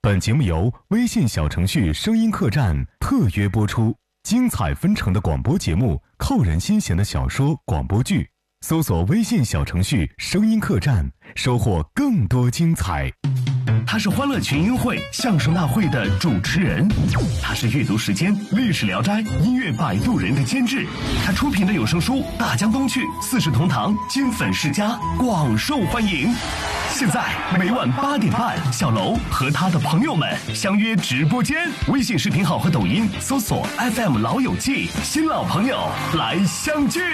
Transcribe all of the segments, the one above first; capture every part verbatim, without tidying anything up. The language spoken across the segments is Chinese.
本节目由微信小程序声音客栈特约播出，精彩纷呈的广播节目，扣人心弦的小说、广播剧，搜索微信小程序声音客栈，收获更多精彩。 他是欢乐群英会相声大会的主持人，他是阅读时间历史聊斋音乐摆渡人的监制，他出品的有声书《大江东去》四世同堂金粉世家广受欢迎。现在每晚八点半，小楼和他的朋友们相约直播间，微信视频号和抖音搜索 F M 老友记，新老朋友来相聚。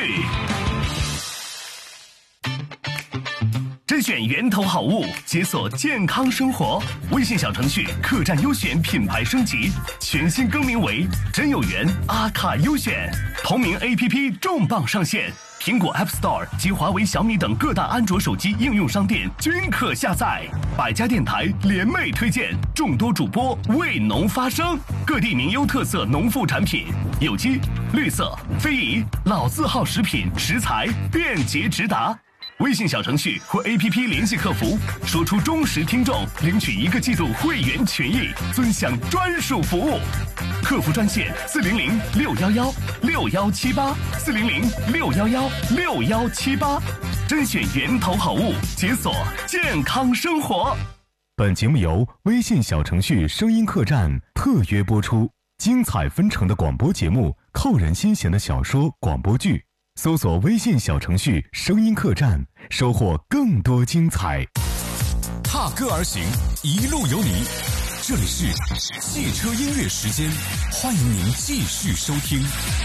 甄选源头好物，解锁健康生活。微信小程序客栈优选品牌升级，全新更名为真有缘阿卡优选。同名 A P P 重磅上线，苹果 App Store 及华为、小米等各大安卓手机应用商店均可下载。百家电台联袂推荐，众多主播为农发声，各地名优特色农副产品，有机、绿色、非遗、老字号食品食材便捷直达。微信小程序或 A P P 联系客服，说出忠实听众，领取一个季度会员权益，尊享专属服务。客服专线四零零六幺幺六幺七八四零零六幺幺六幺七八，甄选源头好物，解锁健康生活。 本节目由微信小程序声音客栈特约播出，精彩纷呈的广播节目，扣人心弦的小说、广播剧。搜索微信小程序声音客栈，收获更多精彩。 踏歌而行，一路有你。这里是汽车音乐时间，欢迎您继续收听。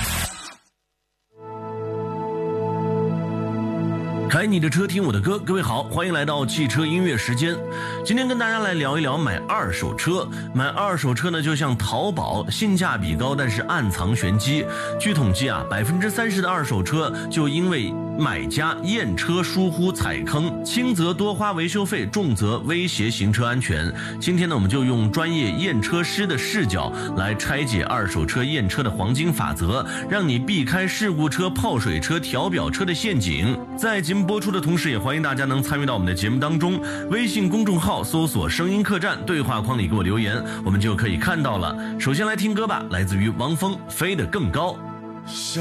开你的车，听我的歌。各位好，欢迎来到汽车音乐时间。今天跟大家来聊一聊买二手车。买二手车呢，就像淘宝，性价比高，但是暗藏玄机。据统计啊，百分之三十的二手车就因为买家验车疏忽踩坑，轻则多花维修费，重则威胁行车安全。今天呢，我们就用专业验车师的视角来拆解二手车验车的黄金法则，让你避开事故车、泡水车、调表车的陷阱。在节目播出的同时，也欢迎大家能参与到我们的节目当中。微信公众号搜索声音客栈，对话框里给我留言，我们就可以看到了。首先来听歌吧，来自于王峰，飞得更高。